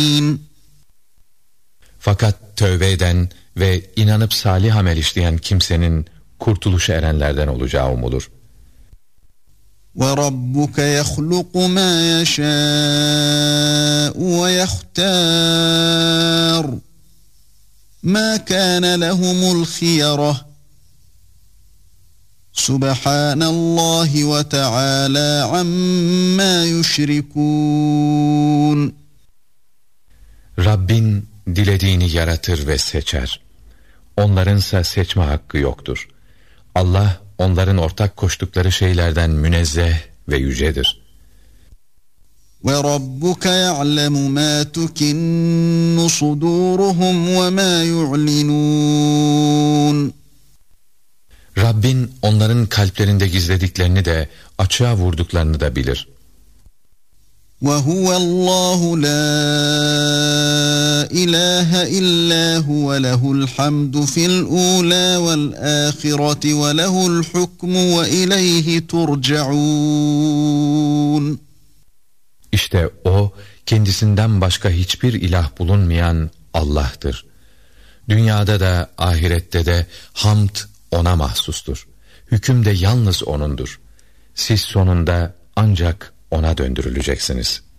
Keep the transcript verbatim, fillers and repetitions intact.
Fakat tövbe eden ve inanıp salih amel işleyen kimsenin kurtuluşa erenlerden olacağı umulur. وَرَبُّكَ يَخْلُقُ مَا يَشَاءُ وَيَخْتَارُ مَا كَانَ لَهُمُ الْخِيَرَةُ سُبْحَانَ اللّٰهِ وَتَعَالَى عَمَّا يُشْرِكُونَ. Rabbin dilediğini yaratır ve seçer. Onlarınsa seçme hakkı yoktur. Allah onların ortak koştukları şeylerden münezzeh ve yücedir. وَرَبُّكَ يَعْلَمُ مَا تُكِنُّ صُدُورُهُمْ وَمَا يُعْلِنُونَ. Rabbin onların kalplerinde gizlediklerini de açığa vurduklarını da bilir. وَهُوَ اللّٰهُ لَا إِلَٰهَ إِلَّا هُوَ لَهُ الْحَمْدُ فِي الْأُولَى وَالْآخِرَةِ وَلَهُ الْحُكْمُ وَإِلَيْهِ تُرْجَعُونَ. İşte O, kendisinden başka hiçbir ilah bulunmayan Allah'tır. Dünyada da ahirette de hamd O'na mahsustur. Hüküm de yalnız O'nundur. Siz sonunda ancak O'na döndürüleceksiniz.